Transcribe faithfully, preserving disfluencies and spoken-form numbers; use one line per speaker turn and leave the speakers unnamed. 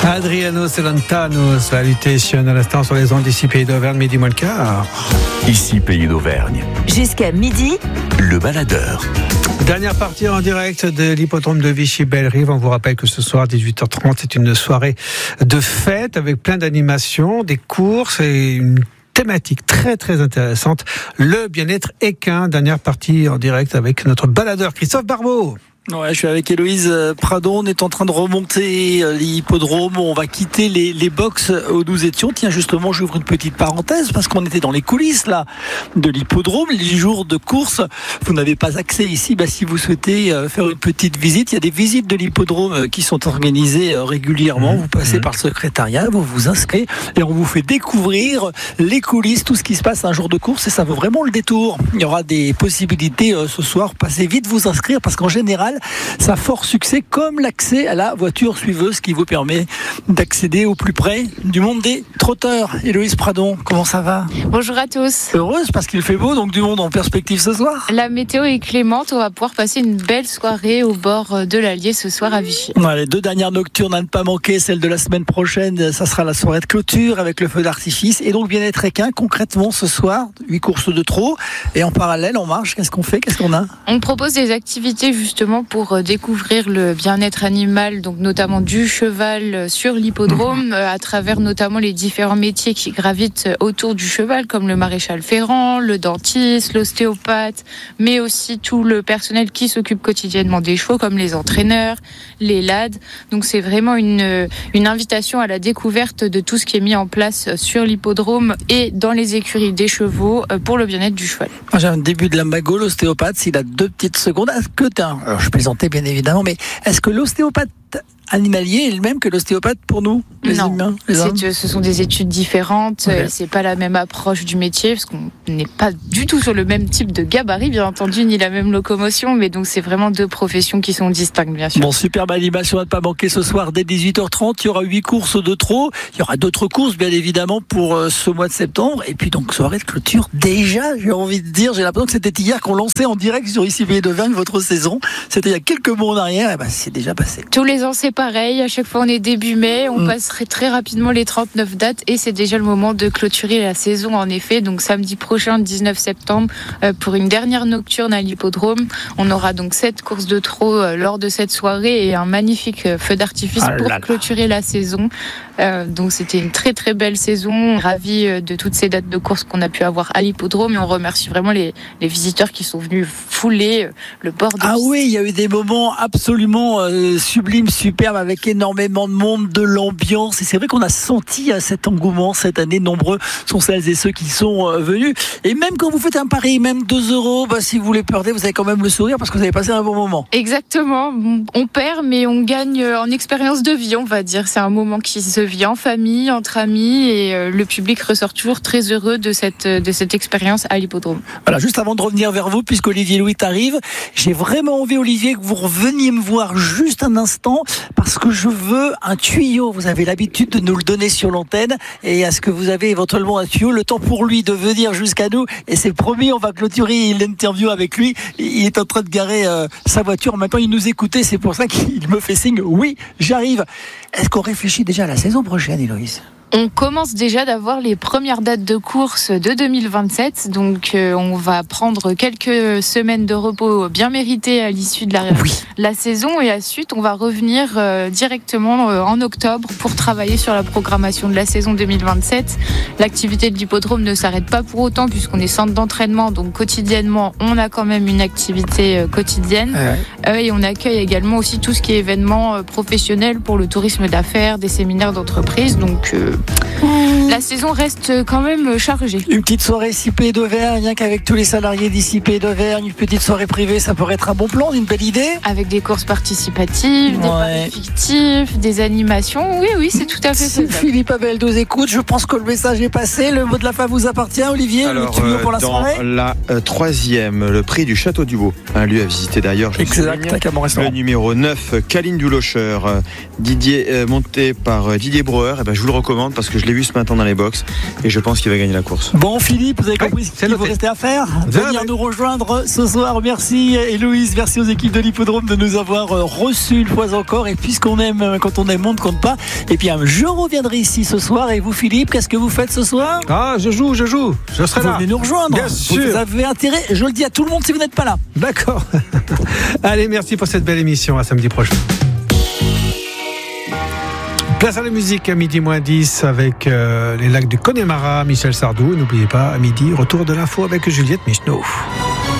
Adriano Celentano, salutation à l'instant sur les ondes d'ici Pays d'Auvergne, midi moins le quart.
Ici Pays d'Auvergne.
Jusqu'à midi,
le baladeur.
Dernière partie en direct de l'hippodrome de Vichy-Bellerive. On vous rappelle que ce soir, dix-huit heures trente, c'est une soirée de fête avec plein d'animations, des courses et une thématique très très intéressante. Le bien-être équin. Dernière partie en direct avec notre baladeur Christophe Barbeau.
Ouais, je suis avec Héloïse Pradon, on est en train de remonter l'hippodrome, on va quitter les, les box où nous étions. Tiens, justement, j'ouvre une petite parenthèse parce qu'on était dans les coulisses là de l'hippodrome, les jours de course. Vous n'avez pas accès ici, bah, si vous souhaitez faire une petite visite, il y a des visites de l'hippodrome qui sont organisées régulièrement. Vous passez par le secrétariat, vous vous inscrivez et on vous fait découvrir les coulisses, tout ce qui se passe un jour de course et ça vaut vraiment le détour. Il y aura des possibilités ce soir, passez vite vous inscrire parce qu'en général, ça a fort succès comme l'accès à la voiture suiveuse qui vous permet d'accéder au plus près du monde des trotteurs. Héloïse Pradon, comment ça va ?
Bonjour à tous.
Heureuse parce qu'il fait beau, donc du monde en perspective ce soir.
La météo est clémente, on va pouvoir passer une belle soirée au bord de l'Allier ce soir à Vichy.
Ouais, les deux dernières nocturnes à ne pas manquer, celle de la semaine prochaine, ça sera la soirée de clôture avec le feu d'artifice et donc bien-être équin. Concrètement ce soir, huit courses de trot et en parallèle en marche, qu'est-ce qu'on fait ? Qu'est-ce qu'on a ?
On propose des activités justement pour découvrir le bien-être animal, donc notamment du cheval sur l'hippodrome, mmh. à travers notamment les différents métiers qui gravitent autour du cheval, comme le maréchal ferrant, le dentiste, l'ostéopathe, mais aussi tout le personnel qui s'occupe quotidiennement des chevaux, comme les entraîneurs, les lads. Donc c'est vraiment une, une invitation à la découverte de tout ce qui est mis en place sur l'hippodrome et dans les écuries des chevaux pour le bien-être du cheval.
J'ai un début de la mago, l'ostéopathe, s'il a deux petites secondes. Est-ce que t'as... Alors, je plaisantais bien évidemment, mais est-ce que l'ostéopathe animalier est le même que l'ostéopathe pour nous, les
non,
humains, les hommes ?
c'est, ce sont des études différentes. Okay. C'est pas la même approche du métier parce qu'on n'est pas du tout sur le même type de gabarit, bien entendu, ni la même locomotion, mais donc c'est vraiment deux professions qui sont distinctes, bien sûr.
Bon, superbe animation à ne pas manquer ce soir dès dix-huit heures trente. Il y aura huit courses de trot. Il y aura d'autres courses, bien évidemment, pour euh, ce mois de septembre. Et puis donc soirée de clôture. Déjà, j'ai envie de dire, j'ai l'impression que c'était hier qu'on lançait en direct sur Ici Pays d'Auvergne votre saison. C'était il y a quelques mois en arrière. Et ben, c'est déjà passé.
Tous les ans, c'est pareil. À chaque fois, on est début mai. On mmh. passerait très rapidement les trente-neuf dates et c'est déjà le moment de clôturer la saison, en effet. Donc, samedi prochain, dix-neuf septembre, euh, pour une dernière nocturne à l'hippodrome. On aura donc sept courses de trot euh, lors de cette soirée et un magnifique euh, feu d'artifice ah pour là clôturer là. la saison. Euh, donc, c'était une très, très belle saison. Ravis euh, de toutes ces dates de course qu'on a pu avoir à l'hippodrome et on remercie vraiment les, les visiteurs qui sont venus fouler euh, le bord de
Ah oui, il y a eu des moments absolument euh, sublimes, superbes, avec énormément de monde, de l'ambiance. Et c'est vrai qu'on a senti euh, cet engouement cette année. Nombreux sont celles et ceux qui sont euh, venus. Et même quand vous faites un pari, même deux euros, bah, si vous les perdez, vous avez quand même le sourire parce que vous avez passé un bon moment.
Exactement. On perd, mais on gagne en expérience de vie, on va dire. C'est un moment qui se vit en famille, entre amis, et euh, le public ressort toujours très heureux de cette, de cette expérience à l'hippodrome.
Voilà, juste avant de revenir vers vous, puisqu'Olivier Louis arrive, j'ai vraiment envie, Olivier, que vous reveniez me voir juste un instant, parce que je veux un tuyau. Vous avez l'habitude de nous le donner sur l'antenne, et est-ce que vous avez éventuellement un tuyau, le temps pour lui de venir jusqu'à nous, et c'est promis, on va clôturer l'interview avec lui. Il est en train de garer euh, sa voiture, en même temps il nous écoutait, c'est pour ça qu'il me fait signe, oui, j'arrive. Est-ce qu'on réfléchit déjà à la saison prochaine, Héloïse ?
On commence déjà d'avoir les premières dates de course de deux mille vingt-sept, donc euh, on va prendre quelques semaines de repos bien méritées à l'issue de la, oui. la saison, et ensuite on va revenir euh, directement euh, en octobre pour travailler sur la programmation de la saison deux mille vingt-sept. L'activité de l'hippodrome ne s'arrête pas pour autant puisqu'on est centre d'entraînement, donc quotidiennement on a quand même une activité euh, quotidienne ouais. euh, et on accueille également aussi tout ce qui est événements euh, professionnels pour le tourisme d'affaires, des séminaires d'entreprise, donc euh, la saison reste quand même chargée.
Une petite soirée ici Pays d'Auvergne, rien qu'avec tous les salariés d'ici Pays d'Auvergne, une petite soirée privée, ça pourrait être un bon plan, une belle idée.
Avec des courses participatives, ouais. des paris fictifs, des animations. Oui, oui, c'est tout à fait ça.
Si Philippe Abel nous écoute, je pense que le message est passé. Le mot de la fin vous appartient, Olivier.
Alors,
le tuyau pour la
dans
soirée.
la euh, troisième, le prix du Château du Beau, un lieu à visiter d'ailleurs.
Exact,
le numéro neuf, Caline du Locher, Didier, euh, monté par Didier Brouwer. Eh ben, je vous le recommande parce que je l'ai vu ce matin attend dans les box et je pense qu'il va gagner la course.
Bon, Philippe, vous avez compris
oui,
ce qu'il vous restait à faire. Venir
oui.
nous rejoindre ce soir. Merci Héloïse, merci aux équipes de l'Hippodrome de nous avoir reçus une fois encore. Et puisqu'on aime, quand on aime, on ne compte pas. Et bien, je reviendrai ici ce soir. Et vous, Philippe, qu'est-ce que vous faites ce soir?
Ah, je joue, je joue. Je serai
Vous
là.
venez nous rejoindre.
Bien sûr.
Vous avez intérêt, je le dis à tout le monde si vous n'êtes pas là.
D'accord. Allez, merci pour cette belle émission. À samedi prochain. Place à la musique à midi moins dix avec euh, les lacs du Connemara, Michel Sardou. N'oubliez pas, à midi, retour de l'info avec Juliette Michneau.